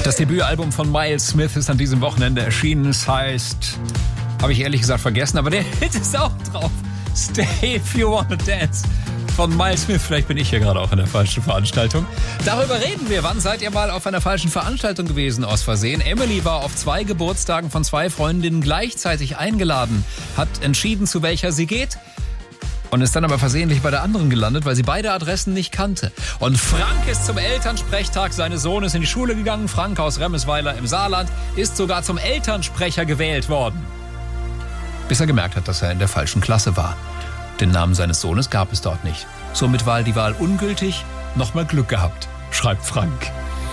Das Debütalbum von Miles Smith ist an diesem Wochenende erschienen. Es heißt, habe ich ehrlich gesagt vergessen, aber der Hit ist auch drauf. Stay If You Wanna Dance von Miles Smith. Vielleicht bin ich hier gerade auch in der falschen Veranstaltung. Darüber reden wir. Wann seid ihr mal auf einer falschen Veranstaltung gewesen aus Versehen? Emily war auf 2 Geburtstagen von 2 Freundinnen gleichzeitig eingeladen, hat entschieden, zu welcher sie geht und ist dann aber versehentlich bei der anderen gelandet, weil sie beide Adressen nicht kannte. Und Frank ist zum Elternsprechtag seines Sohnes in die Schule gegangen. Frank aus Remmisweiler im Saarland ist sogar zum Elternsprecher gewählt worden. Bis er gemerkt hat, dass er in der falschen Klasse war. Den Namen seines Sohnes gab es dort nicht. Somit war die Wahl ungültig. Nochmal Glück gehabt, schreibt Frank.